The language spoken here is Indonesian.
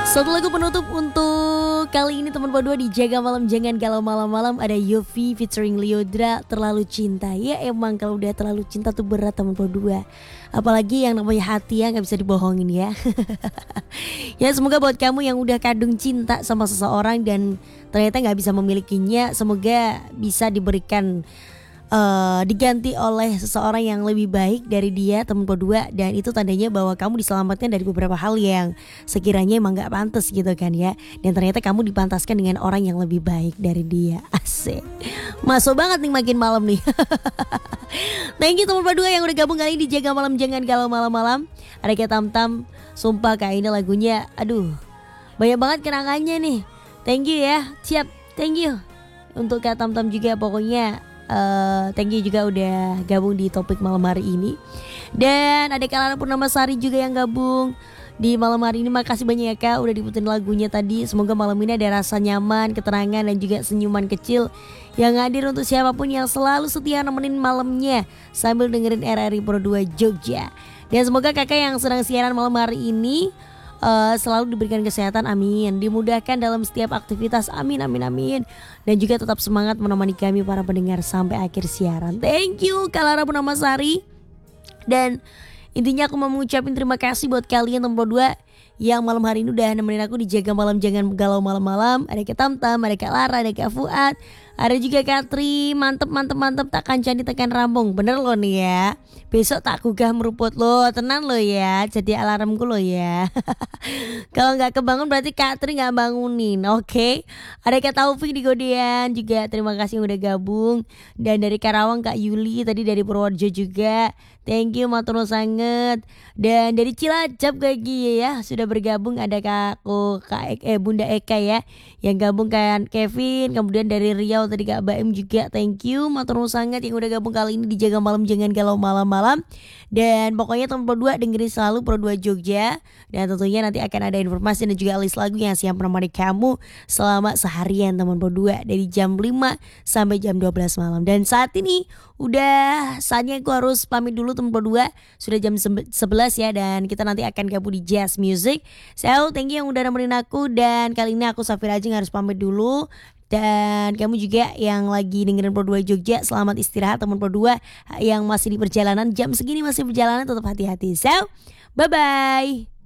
Satu lagu penutup untuk kali ini teman berdua di Jaga Malam Jangan Galau Malam-malam. Ada Yofi featuring Lyodra, Terlalu Cinta. Ya emang kalau udah terlalu cinta tuh berat teman berdua. Apalagi yang namanya hati ya gak bisa dibohongin ya. Ya semoga buat kamu yang udah kadung cinta sama seseorang dan ternyata gak bisa memilikinya, semoga bisa diberikan diganti oleh seseorang yang lebih baik dari dia teman berdua. Dan itu tandanya bahwa kamu diselamatkan dari beberapa hal yang sekiranya emang gak pantas gitu kan ya. Dan ternyata kamu dipantaskan dengan orang yang lebih baik dari dia. Asik, masuk banget nih makin malam nih. Thank you teman berdua yang udah gabung kali ini di Jaga Malam Jangan Galau Malam-malam. Ada kayak Tam-Tam, sumpah kayak ini lagunya, aduh banyak banget kenangannya nih. Thank you ya, siap, thank you. Untuk Kak Tam-Tam juga pokoknya thank you juga udah gabung di topik malam hari ini. Dan ada Kak Lara Purnamasari juga yang gabung di malam hari ini. Makasih banyak ya Kak udah diputin lagunya tadi. Semoga malam ini ada rasa nyaman, keterangan dan juga senyuman kecil yang hadir untuk siapapun yang selalu setia nemenin malamnya sambil dengerin RRI Pro 2 Jogja. Dan semoga kakak yang sedang siaran malam hari ini selalu diberikan kesehatan, amin. Dimudahkan dalam setiap aktivitas, amin, amin, amin. Dan juga tetap semangat menemani kami para pendengar sampai akhir siaran. Thank you Kak Lara Purnamasari. Dan intinya aku mau mengucapin terima kasih buat kalian teman berdua yang malam hari ini udah nemenin aku di Jaga Malam Jangan Galau Malam-malam. Ada Kak Tam-Tam, ada Kak Lara, ada Kak Fuad, ada juga Kak Tri. Mantep, mantep, mantep. Takkan candi tekan rambung. Bener loh nih ya. Besok tak gugah meruput lo. Tenang lo ya. Jadi alarmku lo ya. Kalau gak kebangun berarti Kak Tri gak bangunin. Oke. Ada Kak Taufik di Godean juga. Terima kasih yang udah gabung. Dan dari Karawang Kak Yuli. Tadi dari Purworejo juga. Thank you matur sangat. Dan dari Cilacap lagi ya sudah bergabung. Ada Bunda Eka ya yang gabung kan Kevin. Kemudian dari Riau tadi Kak Baim juga. Thank you matur sangat yang udah gabung kali ini di Jaga Malam Jangan Galau Malam-malam. Dan pokoknya teman berdua dengerin selalu Pro 2 Jogja. Dan tentunya nanti akan ada informasi dan juga list lagu yang siap menemani kamu selama seharian teman berdua dari jam 5 sampai jam 12 malam. Dan saat ini udah saatnya aku harus pamit dulu teman berdua. Sudah jam 11 ya. Dan kita nanti akan gabung di Jazz Music. So thank you yang udah nemenin aku. Dan kali ini aku Safira aja harus pamit dulu. Dan kamu juga yang lagi dengerin Pro 2 Jogja, selamat istirahat teman Pro 2 yang masih di perjalanan. Jam segini masih perjalanan, tetap hati-hati. So bye bye.